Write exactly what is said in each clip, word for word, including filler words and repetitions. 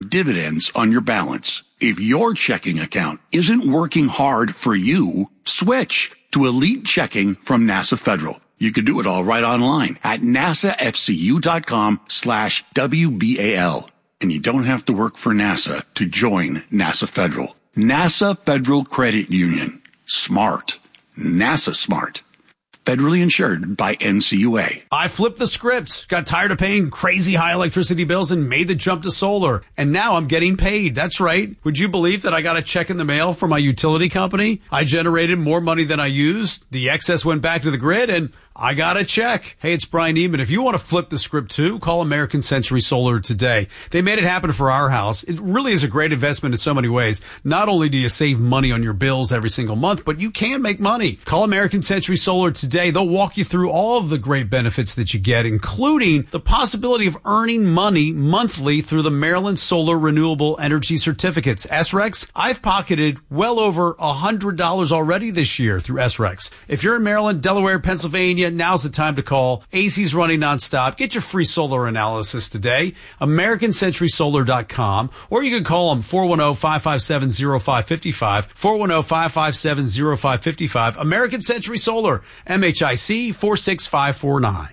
dividends on your balance. If your checking account isn't working hard for you, switch to Elite Checking from NASA Federal. You can do it all right online at nasafcu.com slash WBAL. And you don't have to work for NASA to join NASA Federal. NASA Federal Credit Union. Smart. NASA smart. Federally insured by N C U A. I flipped the script, got tired of paying crazy high electricity bills and made the jump to solar. And now I'm getting paid. That's right. Would you believe that I got a check in the mail from my utility company? I generated more money than I used. The excess went back to the grid and I got a check. Hey, it's Brian Neiman. If you want to flip the script too, call American Century Solar today. They made it happen for our house. It really is a great investment in so many ways. Not only do you save money on your bills every single month, but you can make money. Call American Century Solar today. They'll walk you through all of the great benefits that you get, including the possibility of earning money monthly through the Maryland Solar Renewable Energy Certificates. S R E Cs, I've pocketed well over one hundred dollars already this year through S R E Cs. If you're in Maryland, Delaware, Pennsylvania, now's the time to call. A C's running nonstop. Get your free solar analysis today. American Century Solar dot com, or you can call them four one zero, five five seven, zero five five five, four one zero, five five seven, zero five five five. American Century Solar, M H I C four six five four nine.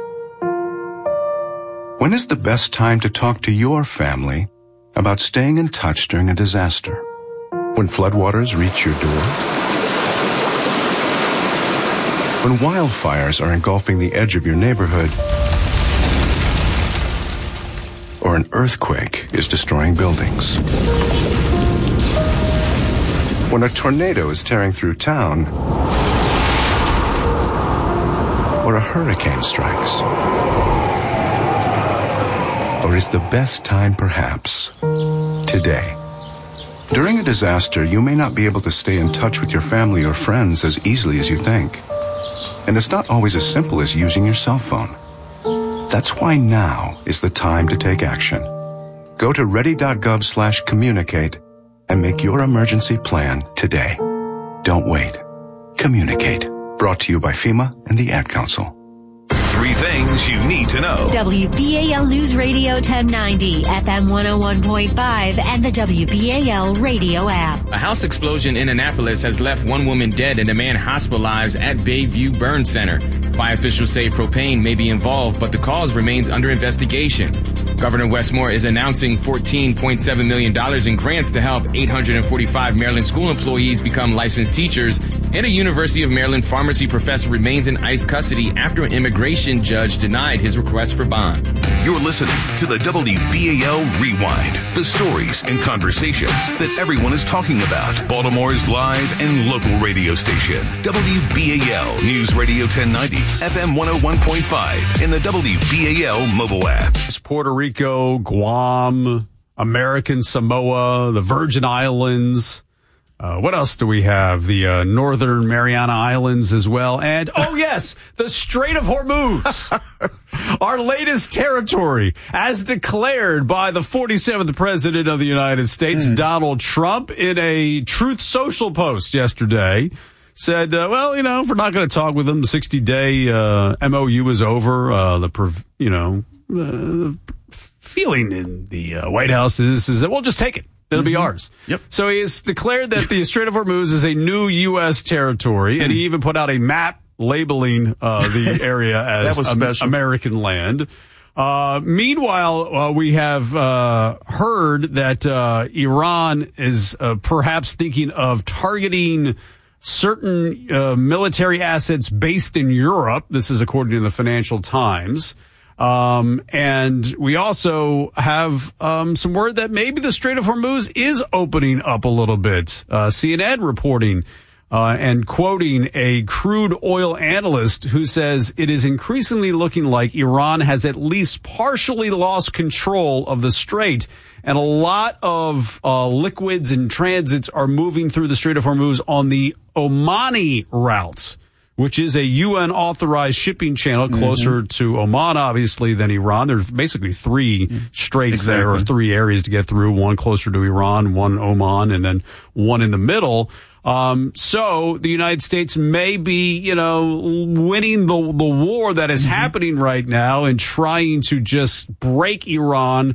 When is the best time to talk to your family about staying in touch during a disaster? When floodwaters reach your door? When wildfires are engulfing the edge of your neighborhood? Or an earthquake is destroying buildings? When a tornado is tearing through town? Or a hurricane strikes? Or is the best time perhaps today? During a disaster, you may not be able to stay in touch with your family or friends as easily as you think. And it's not always as simple as using your cell phone. That's why now is the time to take action. Go to ready.gov slash communicate and make your emergency plan today. Don't wait. Communicate. Brought to you by FEMA and the Ad Council. Three things you need to know. W B A L News Radio ten ninety, F M one oh one point five, and the W B A L radio app. A house explosion in Annapolis has left one woman dead and a man hospitalized at Bayview Burn Center. Fire officials say propane may be involved, but the cause remains under investigation. Governor Wes Moore is announcing fourteen point seven million dollars in grants to help eight hundred forty-five Maryland school employees become licensed teachers, and a University of Maryland pharmacy professor remains in ICE custody after an immigration judge denied his request for bond. You're listening to the W B A L Rewind, the stories and conversations that everyone is talking about. Baltimore's live and local radio station, W B A L News Radio ten ninety, F M one oh one point five, and the W B A L mobile app. It's Puerto Rico, Guam, American Samoa, the Virgin Islands. Uh, what else do we have? The uh, Northern Mariana Islands as well. And, oh, yes, the Strait of Hormuz, our latest territory, as declared by the forty-seventh President of the United States, mm. Donald Trump, in a Truth Social post yesterday, said, uh, well, you know, if we're not going to talk with them, the sixty-day uh, M O U is over. Uh, the, you know, uh, the feeling in the uh, White House is, is that we'll just take it. It'll mm-hmm. be ours. Yep. So he has declared that the Strait of Hormuz is a new U S territory, and he even put out a map labeling uh, the area as that was special. Am- American land. Uh, meanwhile, uh, we have uh, heard that uh, Iran is uh, perhaps thinking of targeting certain uh, military assets based in Europe. This is according to the Financial Times. Um, and we also have, um, some word that maybe the Strait of Hormuz is opening up a little bit. Uh, C N N reporting, uh, and quoting a crude oil analyst who says it is increasingly looking like Iran has at least partially lost control of the strait. And a lot of, uh, liquids and transits are moving through the Strait of Hormuz on the Omani route, which is a U N-authorized shipping channel closer mm-hmm. to Oman, obviously, than Iran. There's basically three straits exactly. there, or three areas to get through, one closer to Iran, one Oman, and then one in the middle. Um, so the United States may be, you know, winning the the war that is mm-hmm. happening right now and trying to just break Iran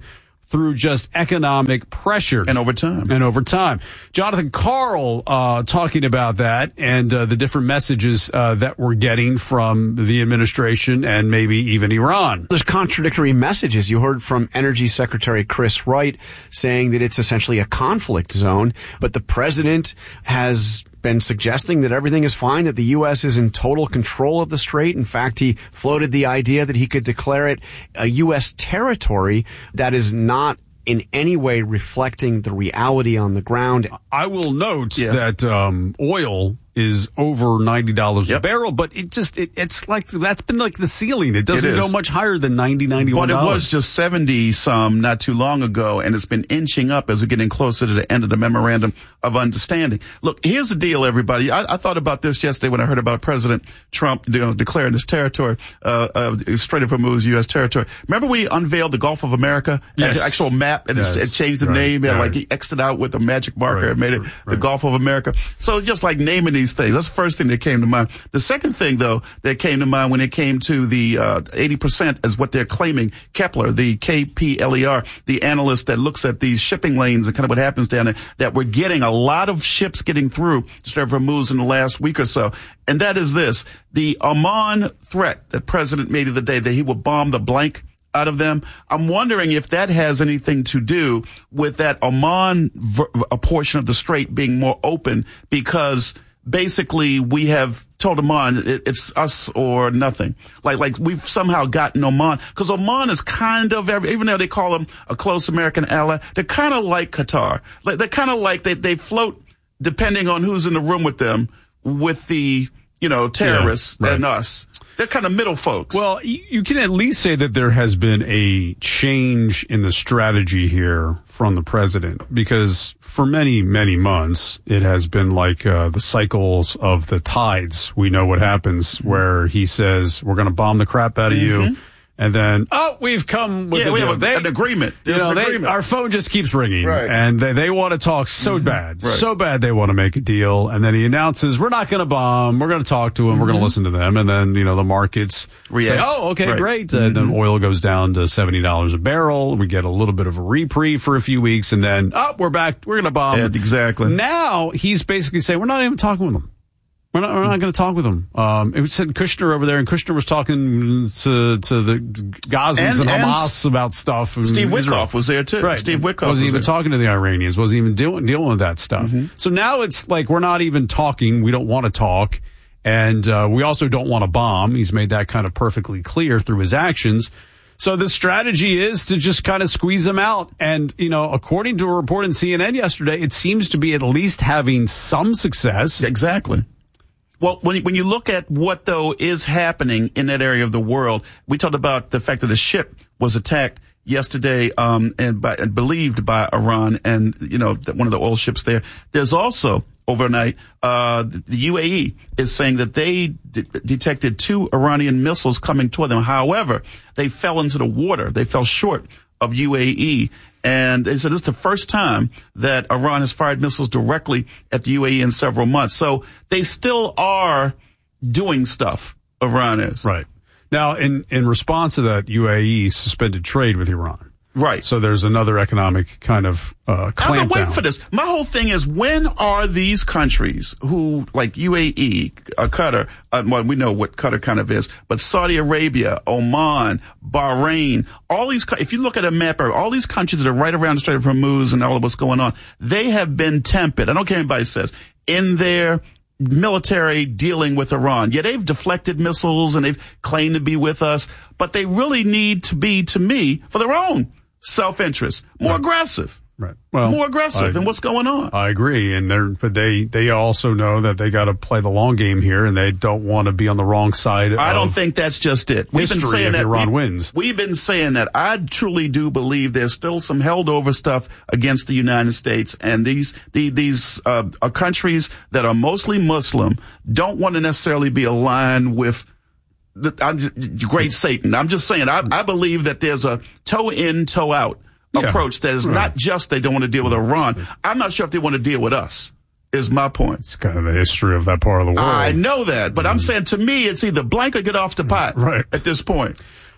through just economic pressure. And over time. And over time. Jonathan Karl uh, talking about that and uh, the different messages uh, that we're getting from the administration and maybe even Iran. There's contradictory messages. You heard from Energy Secretary Chris Wright saying that it's essentially a conflict zone, but the president has been suggesting that everything is fine, that the U S is in total control of the strait. In fact, he floated the idea that he could declare it a U S territory that is not in any way reflecting the reality on the ground. I will note yeah. that um, oil is over ninety dollars yep. a barrel, but it just, it, it's like, that's been like the ceiling. It doesn't it go much higher than ninety, ninety-one dollars. But it was just seventy some not too long ago, and it's been inching up as we're getting closer to the end of the memorandum of understanding. Look, here's the deal, everybody. I, I thought about this yesterday when I heard about President Trump you know, declaring this territory, uh, uh, Strait of Hormuz, U S territory. Remember we unveiled the Gulf of America? Yes. The actual map, and yes. it changed the right. name, and right. like he X'd out with a magic marker right. and made it right. the Gulf of America. So just like naming these things, that's the first thing that came to mind. The second thing, though, that came to mind when it came to the uh, eighty percent is what they're claiming. Kepler, the K P L E R, the analyst that looks at these shipping lanes and kind of what happens down there, that we're getting a lot of ships getting through the Strait of Hormuz in the last week or so. And that is this, the Oman threat that President made the other day, that he would bomb the blank out of them. I'm wondering if that has anything to do with that Oman ver- a portion of the strait being more open, because basically we have told Oman it, it's us or nothing. Like, like we've somehow gotten Oman, because Oman is kind of, every, even though they call them a close American ally, they're kind of like Qatar. Like, they're kind of like, they, they float depending on who's in the room with them, with the, you know, terrorists yeah, right. and us. They're kind of middle folks. Well, you can at least say that there has been a change in the strategy here from the president, because for many, many months, it has been like uh, the cycles of the tides. We know what happens mm-hmm. where he says, we're going to bomb the crap out of mm-hmm. you. And then, oh, we've come with yeah, a we deal. have a, they, an agreement. There's you know, an they, agreement. Our phone just keeps ringing, right. and they, they want to talk so mm-hmm. bad, right. so bad they want to make a deal. And then he announces, we're not going to bomb. We're going to talk to them. Mm-hmm. We're going to listen to them. And then, you know, the markets React. say, oh, okay, right. great. Mm-hmm. And then oil goes down to seventy dollars a barrel. We get a little bit of a reprieve for a few weeks. And then, oh, we're back. We're going to bomb. Yeah, exactly. Now he's basically saying, we're not even talking with them. We're not, we're not going to talk with them. Um, it said Kushner over there, and Kushner was talking to to the Gazans and, and Hamas and about stuff. Steve Witkoff was there too. Right. Steve Witkoff wasn't was even there. talking to the Iranians. Wasn't even dealing dealing with that stuff. Mm-hmm. So now it's like we're not even talking. We don't want to talk, and uh, we also don't want to bomb. He's made that kind of perfectly clear through his actions. So the strategy is to just kind of squeeze them out. And, you know, according to a report in C N N yesterday, it seems to be at least having some success. Exactly. Well, when when you look at what, though, is happening in that area of the world, we talked about the fact that a ship was attacked yesterday um, and, by, and believed by Iran, and, you know, one of the oil ships there. There's also, overnight, uh, the U A E is saying that they de- detected two Iranian missiles coming toward them. However, they fell into the water. They fell short of U A E. And they said this is the first time that Iran has fired missiles directly at the U A E in several months. So they still are doing stuff, Iran is. Right. Now, in, in response to that, U A E suspended trade with Iran. Right. So there's another economic kind of uh, clampdown. I'm waiting for this. My whole thing is, when are these countries who, like U A E, uh, Qatar, uh, well, we know what Qatar kind of is, but Saudi Arabia, Oman, Bahrain, all these, if you look at a map, all these countries that are right around the Strait of Hormuz and all of what's going on, they have been tempered. I don't care what anybody says, in their military dealing with Iran. Yeah, they've deflected missiles and they've claimed to be with us, but they really need to be, to me, for their own self-interest, more right. aggressive. Right. Well, more aggressive I, in what's going on. I agree. And they're, but they, they also know that they got to play the long game here, and they don't want to be on the wrong side. I of don't think that's just it. We've been saying if that Iran we, wins. We've been saying that. I truly do believe there's still some held over stuff against the United States, and these, the, these, uh, are countries that are mostly Muslim don't want to necessarily be aligned with the, I'm just, great Satan. I'm just saying, I, I believe that there's a toe in, toe out yeah, approach that is right. not just they don't want to deal with Iran. I'm not sure if they want to deal with us, is my point. It's kind of the history of that part of the world. I know that, but mm. I'm saying, to me, it's either blank or get off the pot right. at this point.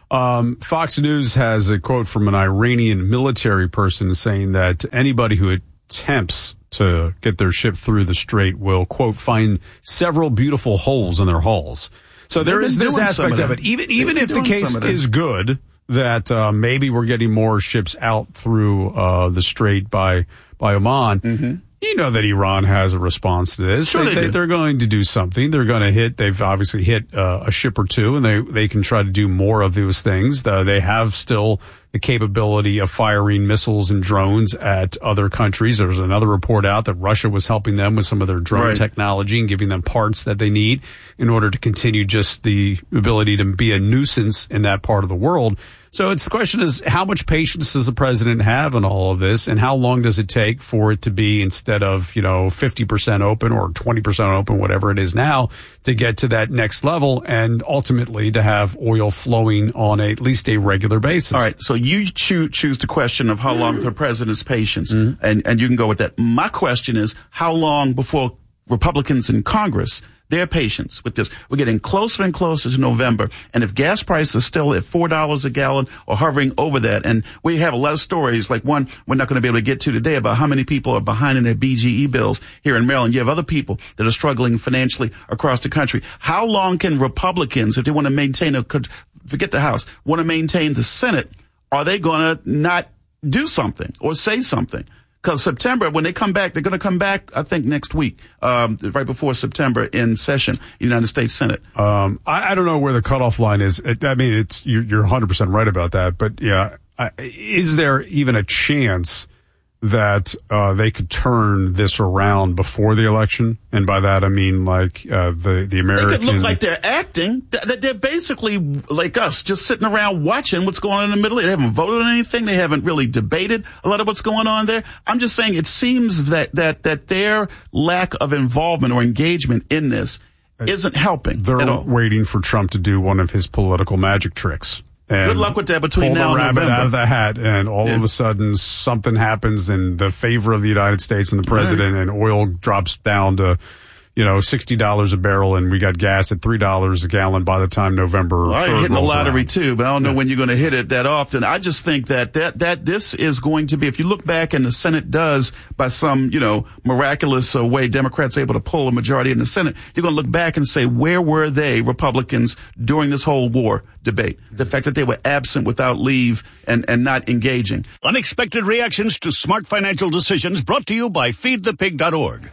Um, Fox News has a quote from an Iranian military person saying that anybody who attempts to get their ship through the strait will, quote, find several beautiful holes in their hulls. So there is this aspect of it. Even even if the case is good, that uh, maybe we're getting more ships out through uh, the strait by by Oman. Mm-hmm. You know that Iran has a response to this. Sure they, they they, do. they're going to do something. They're going to hit. They've obviously hit uh, a ship or two, and they they can try to do more of those things. Uh, they have still the capability of firing missiles and drones at other countries. There was another report out that Russia was helping them with some of their drone right. technology and giving them parts that they need in order to continue just the ability to be a nuisance in that part of the world. So it's the question is, how much patience does the president have in all of this, and how long does it take for it to be, instead of, you know, fifty percent open or twenty percent open, whatever it is now, to get to that next level and ultimately to have oil flowing on a, at least a regular basis? All right. So you choose, choose the question of how long the president's patience, mm-hmm. and, and you can go with that. My question is, how long before Republicans in Congress, their patience with this? We're getting closer and closer to November. And if gas prices are still at four dollars a gallon or hovering over that, and we have a lot of stories, like one we're not going to be able to get to today, about how many people are behind in their B G E bills here in Maryland. You have other people that are struggling financially across the country. How long can Republicans, if they want to maintain a, forget the House, want to maintain the Senate, are they going to not do something or say something? Because September, when they come back, they're going to come back, I think, next week, um, right before September in session, United States Senate. Um, I, I don't know where the cutoff line is. It, I mean, it's you're, you're one hundred percent right about that. But, yeah, I, is there even a chance that uh, they could turn this around before the election? And by that, I mean, like, uh, the, the American... They could look like they're acting. They're basically like us, just sitting around watching what's going on in the Middle East. They haven't voted on anything. They haven't really debated a lot of what's going on there. I'm just saying it seems that, that, that their lack of involvement or engagement in this isn't helping. They're waiting for Trump to do one of his political magic tricks. And good luck with that between now and November. Pull the rabbit out of the hat, and all yeah. of a sudden something happens in the favor of the United States and the president, right. and oil drops down to, you know, sixty dollars a barrel, and we got gas at three dollars a gallon by the time November. Well, I'm hitting the lottery around. too, but I don't know yeah. when you're going to hit it that often. I just think that, that that this is going to be, if you look back and the Senate does, by some, you know, miraculous uh, way, Democrats are able to pull a majority in the Senate, you're going to look back and say, where were they, Republicans, during this whole war debate? The fact that they were absent without leave and, and not engaging. Unexpected reactions to smart financial decisions, brought to you by feed the pig dot org.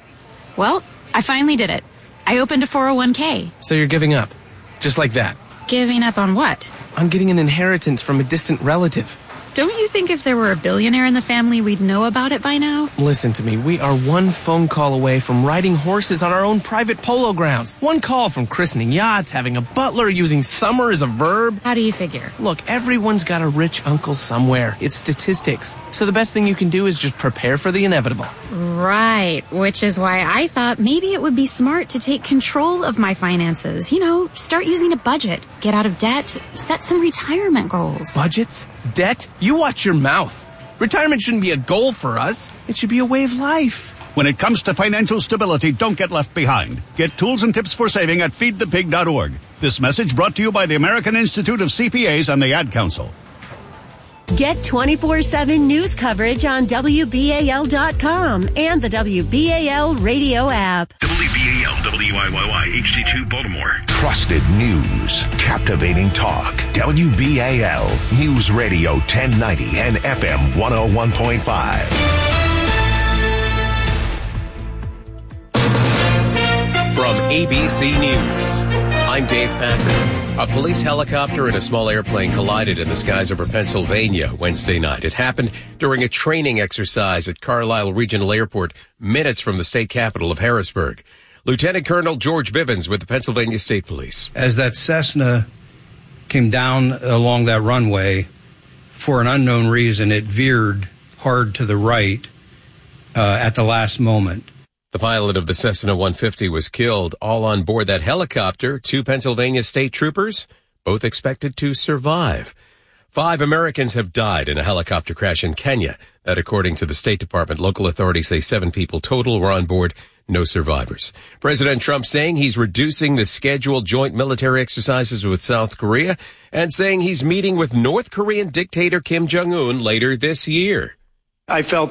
Well, I finally did it. I opened a four oh one k. So you're giving up? Just like that? Giving up on what? On getting an inheritance from a distant relative. Don't you think if there were a billionaire in the family, we'd know about it by now? Listen to me. We are one phone call away from riding horses on our own private polo grounds. One call from christening yachts, having a butler, using summer as a verb. How do you figure? Look, everyone's got a rich uncle somewhere. It's statistics. So the best thing you can do is just prepare for the inevitable. Right, which is why I thought maybe it would be smart to take control of my finances. You know, start using a budget, get out of debt, set some retirement goals. Budgets? Debt? You watch your mouth. Retirement shouldn't be a goal for us. It should be a way of life. When it comes to financial stability, don't get left behind. Get tools and tips for saving at feed the pig dot org. This message brought to you by the American Institute of C P As and the Ad Council. Get twenty-four seven news coverage on W B A L dot com and the W B A L radio app. W B A L, W I Y Y, H D two Baltimore. Trusted news, captivating talk. W B A L, News Radio ten ninety and F M one oh one point five. From A B C News, I'm Dave Patrick. A police helicopter and a small airplane collided in the skies over Pennsylvania Wednesday night. It happened during a training exercise at Carlisle Regional Airport, minutes from the state capital of Harrisburg. Lieutenant Colonel George Bivens with the Pennsylvania State Police. As that Cessna came down along that runway, for an unknown reason, it veered hard to the right uh, at the last moment. The pilot of the Cessna one fifty was killed. All on board that helicopter, two Pennsylvania state troopers, both expected to survive. Five Americans have died in a helicopter crash in Kenya. That according to the State Department. Local authorities say seven people total were on board. No survivors. President Trump saying he's reducing the scheduled joint military exercises with South Korea and saying he's meeting with North Korean dictator Kim Jong-un later this year. I felt